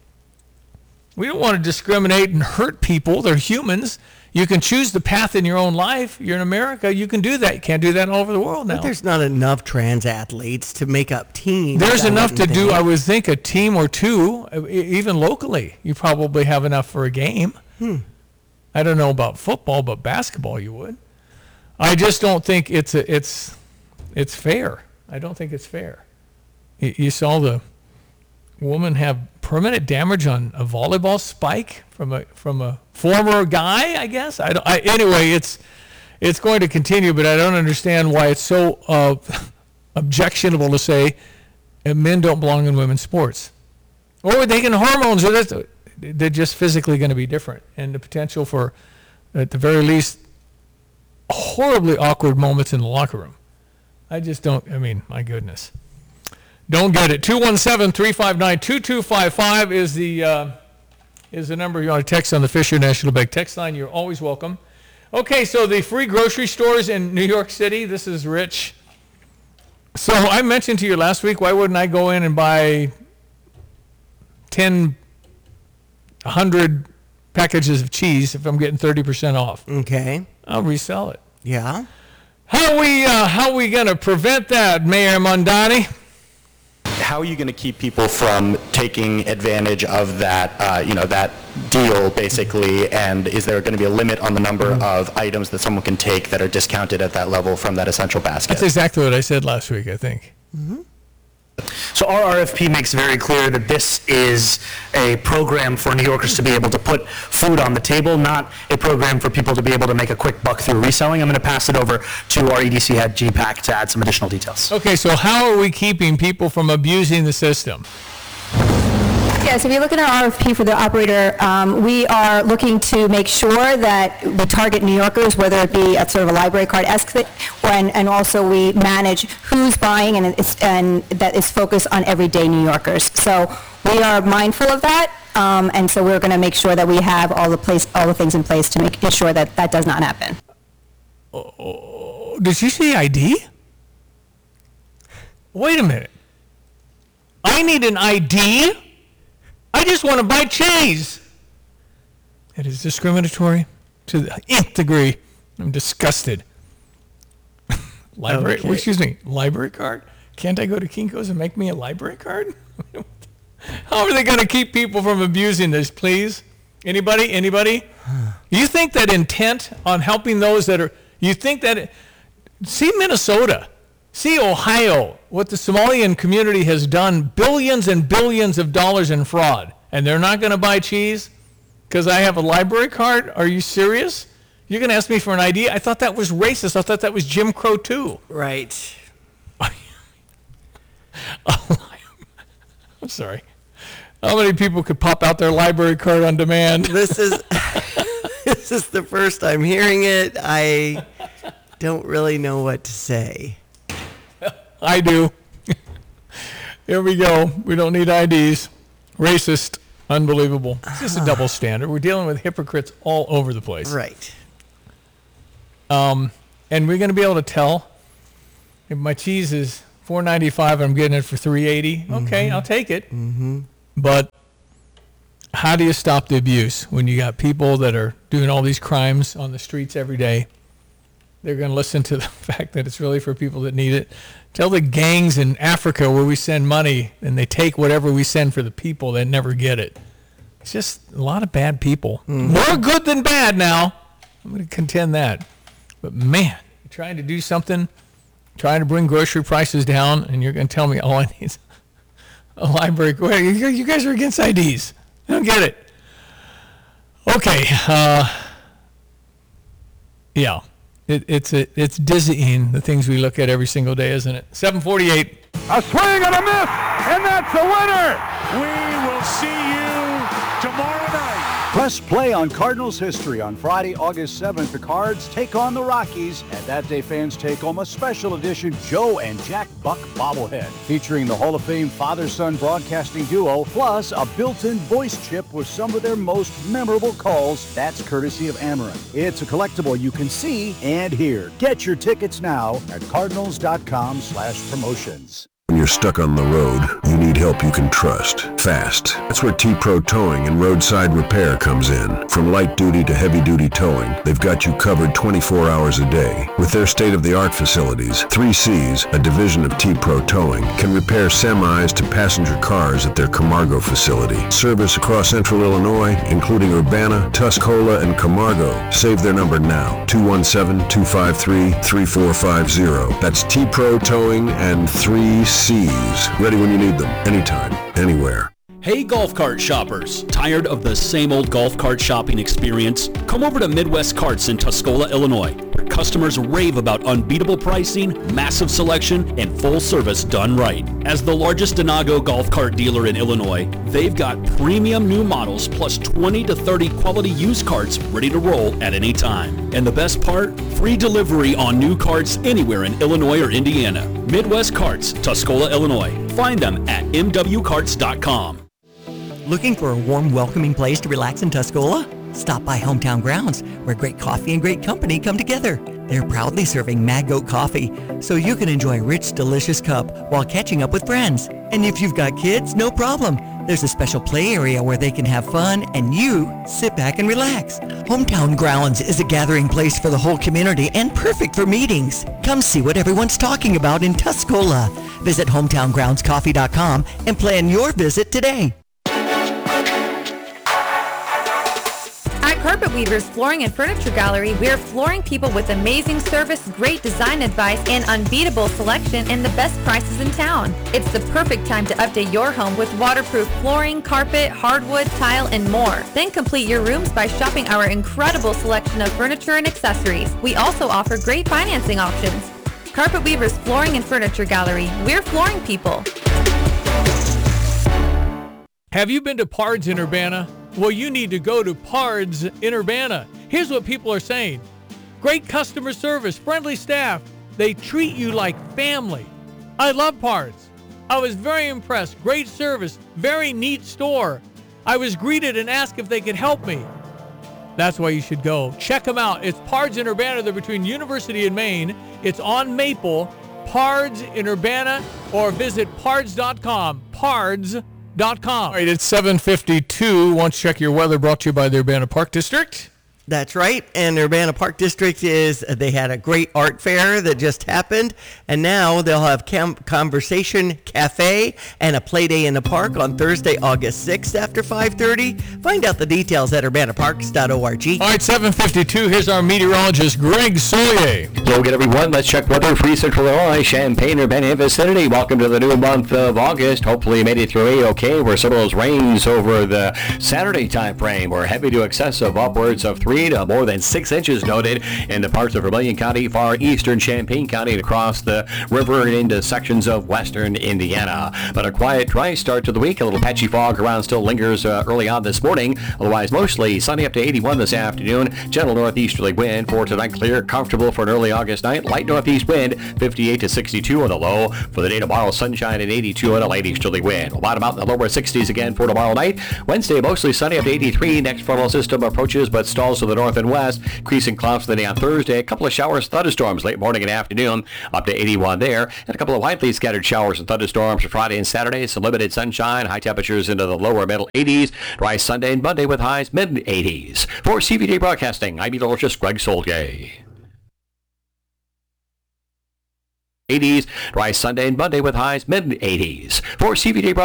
We don't want to discriminate and hurt people. They're humans. You can choose the path in your own life. You're in America. You can do that. You can't do that all over the world now. But there's not enough trans athletes to make up teams. There's I enough to wouldn't do, think. I would think, a team or two, e- even locally. You probably have enough for a game. Hmm. I don't know about football, but basketball you would. I just don't think it's a, it's it's fair. I don't think it's fair. You, you saw the woman have permanent damage on a volleyball spike from a from a former guy, I guess. I don't. I, anyway, it's it's going to continue, but I don't understand why it's so uh, objectionable to say uh, men don't belong in women's sports, or they can hormones or this. They're just physically going to be different, and the potential for, at the very least, horribly awkward moments in the locker room. I just don't. I mean, my goodness. Don't get it. two one seven, three five nine, two two five five is the uh, is the number you want to text on the Fisher National Bank text line. You're always welcome. Okay, so the free grocery stores in New York City. This is Rich. So I mentioned to you last week, why wouldn't I go in and buy ten, one hundred packages of cheese if I'm getting thirty percent off? Okay. I'll resell it. Yeah. How we uh, how we going to prevent that, Mayor Mondani? How are you going to keep people from taking advantage of that, uh, you know, that deal, basically? And is there going to be a limit on the number Mm-hmm. of items that someone can take that are discounted at that level from that essential basket? That's exactly what I said last week, I think. So our R F P makes very clear that this is a program for New Yorkers to be able to put food on the table, not a program for people to be able to make a quick buck through reselling. I'm going to pass it over to our E D C head, G PAC, to add some additional details. Okay, so how are we keeping people from abusing the system? Yes, if you look at our R F P for the operator, um, we are looking to make sure that we target New Yorkers, whether it be at sort of a library card-esque thing, or- and, and also we manage who's buying, and, it's, and that is focused on everyday New Yorkers. So we are mindful of that, um, and so we're going to make sure that we have all the place, all the things in place to make sure that that does not happen. Oh, did you say I D? Wait a minute. I need an I D? I just want to buy cheese. It is discriminatory to the nth degree. I'm disgusted. Library, Okay. excuse me, library card? Can't I go to Kinko's and make me a library card? How are they going to keep people from abusing this, please? Anybody? Anybody? You think that intent on helping those that are, you think that, it, see Minnesota. See, Ohio, what the Somalian community has done, billions and billions of dollars in fraud, and they're not going to buy cheese because I have a library card? Are you serious? You're going to ask me for an I D? I thought that was racist. I thought that was Jim Crow too. Right. I'm sorry. How many people could pop out their library card on demand? This is this is the first I'm hearing it. I don't really know what to say. I do. Here we go. We don't need I Ds. Racist. Unbelievable. It's just a double standard. We're dealing with hypocrites all over the place. Right. Um, and we're going to be able to tell if my cheese is four ninety-five and I'm getting it for three eighty. Okay, mm-hmm. I'll take it. Mm-hmm. But how do you stop the abuse when you got people that are doing all these crimes on the streets every day? They're going to listen to the fact that it's really for people that need it. Tell the gangs in Africa where we send money and they take whatever we send for the people that never get it. It's just a lot of bad people. Mm-hmm. More good than bad now. I'm going to contend that. But man, you're trying to do something, trying to bring grocery prices down, and you're going to tell me all I need is a library. Wait, you guys are against I Ds. I don't get it. Okay. Uh, yeah. It, it's a, it's dizzying, the things we look at every single day, isn't it? seven forty-eight. A swing and a miss, and that's a winner. We will see you tomorrow night. Press play on Cardinals history on Friday, August seventh. The Cards take on the Rockies, and that day fans take home a special edition Joe and Jack Buck bobblehead featuring the Hall of Fame father-son broadcasting duo, plus a built-in voice chip with some of their most memorable calls. That's courtesy of Amarin. It's a collectible you can see and hear. Get your tickets now at cardinals.com slash promotions. When you're stuck on the road, you need help you can trust. Fast. That's where T-Pro Towing and Roadside Repair comes in. From light duty to heavy duty towing, they've got you covered twenty-four hours a day. With their state-of-the-art facilities, three C's, a division of T-Pro Towing, can repair semis to passenger cars at their Camargo facility. Service across central Illinois, including Urbana, Tuscola, and Camargo. Save their number now, two one seven, two five three, three four five zero. That's T-Pro Towing and three C's. C's. Ready when you need them. Anytime. Anywhere. Hey golf cart shoppers, tired of the same old golf cart shopping experience? Come over to Midwest Carts in Tuscola, Illinois, where customers rave about unbeatable pricing, massive selection, and full service done right. As the largest Denago golf cart dealer in Illinois, they've got premium new models plus twenty to thirty quality used carts ready to roll at any time. And the best part? Free delivery on new carts anywhere in Illinois or Indiana. Midwest Carts, Tuscola, Illinois. Find them at m w carts dot com. Looking for a warm, welcoming place to relax in Tuscola? Stop by Hometown Grounds, where great coffee and great company come together. They're proudly serving Mad Goat coffee, so you can enjoy a rich, delicious cup while catching up with friends. And if you've got kids, no problem. There's a special play area where they can have fun and you sit back and relax. Hometown Grounds is a gathering place for the whole community and perfect for meetings. Come see what everyone's talking about in Tuscola. Visit hometown grounds coffee dot com and plan your visit today. Carpet Weavers Flooring and Furniture Gallery, we're flooring people with amazing service, great design advice, and unbeatable selection and the best prices in town. It's the perfect time to update your home with waterproof flooring, carpet, hardwood, tile, and more. Then complete your rooms by shopping our incredible selection of furniture and accessories. We also offer great financing options. Carpet Weavers Flooring and Furniture Gallery, we're flooring people. Have you been to Pards in Urbana? Well, you need to go to Pards in Urbana. Here's what people are saying. Great customer service, friendly staff. They treat you like family. I love Pards. I was very impressed. Great service, very neat store. I was greeted and asked if they could help me. That's why you should go. Check them out. It's Pards in Urbana. They're between University and Maine. It's on Maple. Pards in Urbana, or visit pards dot com. Pards dot com. All right, it's seven fifty-two. Want to check your weather, brought to you by the Urbana Park District. That's right. And Urbana Park District is, they had a great art fair that just happened. And now they'll have Cam- Conversation Cafe and a play day in the park on Thursday, August sixth after five thirty. Find out the details at urbana parks dot org. All right, seven fifty-two. Here's our meteorologist, Greg Solier. Hello again, everyone. Let's check weather for East Central Illinois, Champaign, Urbana, and vicinity. Welcome to the new month of August. Hopefully you made it through A-OK. Where some of those rains over the Saturday time frame were heavy to excessive, upwards of three to more than six inches noted in the parts of Vermilion County, far eastern Champaign County, and across the river and into sections of western Indiana. But a quiet, dry start to the week. A little patchy fog around still lingers uh, early on this morning. Otherwise, mostly sunny up to eighty-one this afternoon. Gentle northeasterly wind for tonight. Clear, comfortable for an early August night. Light northeast wind, fifty-eight to sixty-two on the low. For the day tomorrow, sunshine and eighty-two on a light easterly wind. We'll bottom out in the lower sixties again for tomorrow night. Wednesday, mostly sunny up to eighty-three. Next frontal system approaches but stalls to the north and west. Increasing clouds for the day on Thursday. A couple of showers, thunderstorms late morning and afternoon, up to eighty-one there. And a couple of widely scattered showers and thunderstorms for Friday and Saturday. Some limited sunshine, high temperatures into the lower middle eighties. Dry Sunday and Monday with highs mid eighties. For C V T Broadcasting, I'm meteorologist Greg Solier. eighties. Dry Sunday and Monday with highs mid eighties. For C V T Broadcasting.